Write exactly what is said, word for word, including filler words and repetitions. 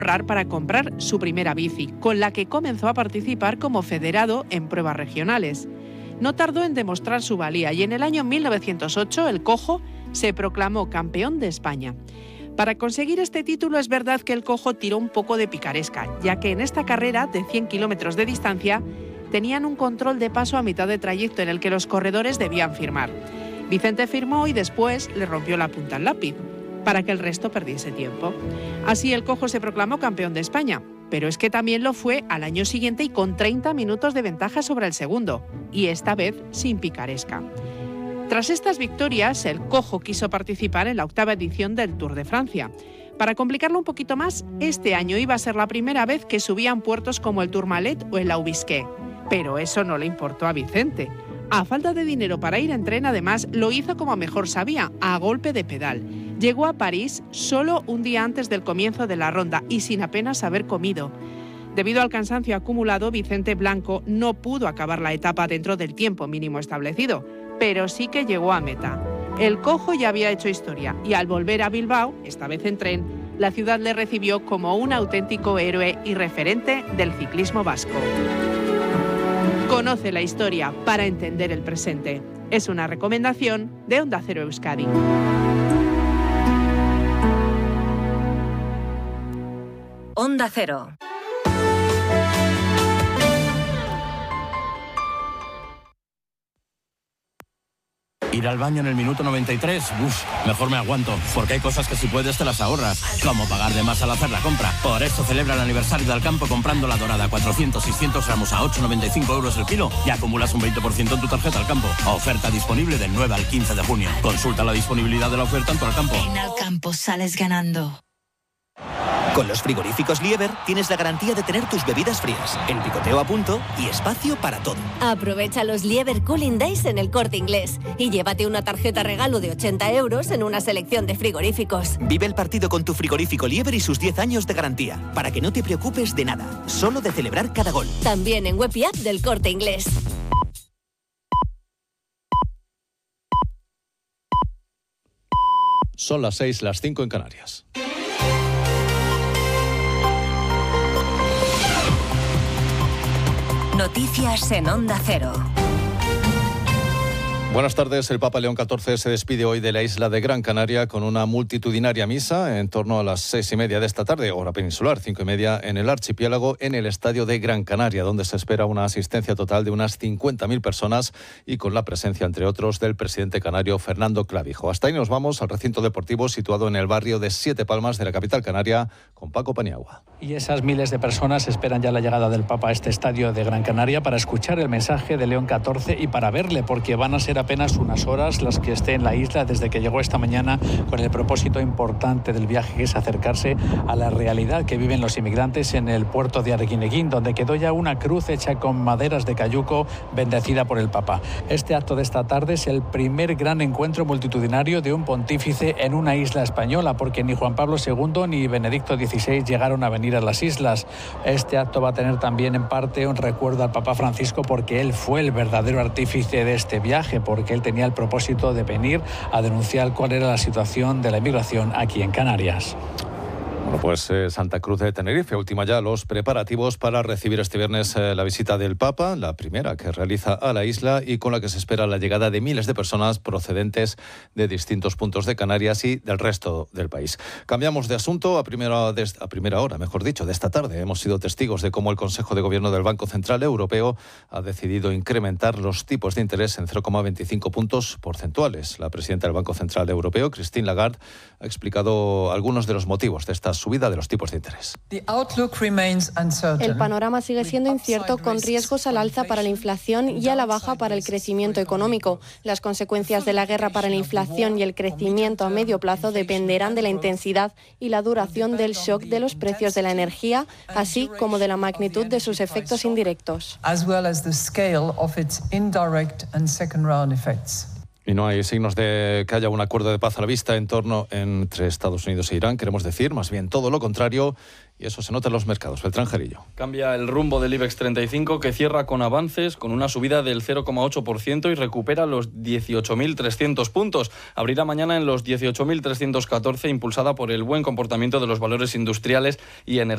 ahorrar para comprar su primera bici, con la que comenzó a participar como federado en pruebas regionales. No tardó en demostrar su valía y en el año mil novecientos ocho el cojo se proclamó campeón de España. Para conseguir este título es verdad que el cojo tiró un poco de picaresca, ya que en esta carrera de cien kilómetros de distancia tenían un control de paso a mitad de trayecto en el que los corredores debían firmar. Vicente firmó y después le rompió la punta al lápiz, para que el resto perdiese tiempo. Así el cojo se proclamó campeón de España, pero es que también lo fue al año siguiente y con treinta minutos de ventaja sobre el segundo, y esta vez sin picaresca. Tras estas victorias, el cojo quiso participar en la octava edición del Tour de Francia. Para complicarlo un poquito más, este año iba a ser la primera vez que subían puertos como el Tourmalet o el Laubisquet. Pero eso no le importó a Vicente. A falta de dinero para ir en tren, además, lo hizo como mejor sabía, a golpe de pedal. Llegó a París solo un día antes del comienzo de la ronda y sin apenas haber comido. Debido al cansancio acumulado, Vicente Blanco no pudo acabar la etapa dentro del tiempo mínimo establecido, pero sí que llegó a meta. El cojo ya había hecho historia y al volver a Bilbao, esta vez en tren, la ciudad le recibió como un auténtico héroe y referente del ciclismo vasco. Conoce la historia para entender el presente. Es una recomendación de Onda Cero Euskadi. Onda Cero. Ir al baño en el minuto noventa y tres, uff, mejor me aguanto, porque hay cosas que si puedes te las ahorras, como pagar de más al hacer la compra. Por eso celebra el aniversario de Alcampo comprando la dorada cuatrocientos seiscientos gramos a ocho con noventa y cinco euros el kilo y acumulas un veinte por ciento en tu tarjeta Alcampo. Oferta disponible del nueve al quince de junio. Consulta la disponibilidad de la oferta en tu Alcampo. En Alcampo sales ganando. Con los frigoríficos Lieber tienes la garantía de tener tus bebidas frías, el picoteo a punto y espacio para todo. Aprovecha los Lieber Cooling Days en el Corte Inglés y llévate una tarjeta regalo de ochenta euros en una selección de frigoríficos. Vive el partido con tu frigorífico Lieber y sus diez años de garantía, para que no te preocupes de nada, solo de celebrar cada gol. También en web y app del Corte Inglés. Son las seis, las cinco en Canarias. Noticias en Onda Cero. Buenas tardes. El Papa León catorce se despide hoy de la isla de Gran Canaria con una multitudinaria misa en torno a las seis y media de esta tarde, hora peninsular, cinco y media en el archipiélago, en el estadio de Gran Canaria, donde se espera una asistencia total de unas cincuenta mil personas y con la presencia, entre otros, del presidente canario Fernando Clavijo. Hasta ahí nos vamos al recinto deportivo situado en el barrio de Siete Palmas de la capital canaria, con Paco Paniagua. Y esas miles de personas esperan ya la llegada del Papa a este estadio de Gran Canaria para escuchar el mensaje de León catorce y para verle, porque van a ser apenas unas horas las que esté en la isla desde que llegó esta mañana con el propósito importante del viaje, que es acercarse a la realidad que viven los inmigrantes en el puerto de Arguineguín, donde quedó ya una cruz hecha con maderas de cayuco bendecida por el Papa. Este acto de esta tarde es el primer gran encuentro multitudinario de un pontífice en una isla española, porque ni Juan Pablo segundo ni Benedicto dieciséis llegaron a venir a las islas. Este acto va a tener también en parte un recuerdo al Papa Francisco, porque él fue el verdadero artífice de este viaje, porque él tenía el propósito de venir a denunciar cuál era la situación de la inmigración aquí en Canarias. Bueno, pues eh, Santa Cruz de Tenerife ultima ya los preparativos para recibir este viernes eh, la visita del Papa, la primera que realiza a la isla y con la que se espera la llegada de miles de personas procedentes de distintos puntos de Canarias y del resto del país. Cambiamos de asunto a primera, de, a primera hora, mejor dicho, de esta tarde. Hemos sido testigos de cómo el Consejo de Gobierno del Banco Central Europeo ha decidido incrementar los tipos de interés en cero coma veinticinco puntos porcentuales. La presidenta del Banco Central Europeo, Christine Lagarde, ha explicado algunos de los motivos de esta subida de los tipos de interés. El panorama sigue siendo incierto, con riesgos al alza para la inflación y a la baja para el crecimiento económico. Las consecuencias de la guerra para la inflación y el crecimiento a medio plazo dependerán de la intensidad y la duración del shock de los precios de la energía, así como de la magnitud de sus efectos indirectos. Y no hay signos de que haya un acuerdo de paz a la vista en torno entre Estados Unidos e Irán, queremos decir, más bien todo lo contrario, y eso se nota en los mercados. Beltrán Gerillo. Cambia el rumbo del IBEX treinta y cinco, que cierra con avances, con una subida del cero coma ocho por ciento y recupera los dieciocho mil trescientos puntos. Abrirá mañana en los dieciocho mil trescientos catorce, impulsada por el buen comportamiento de los valores industriales y energéticos.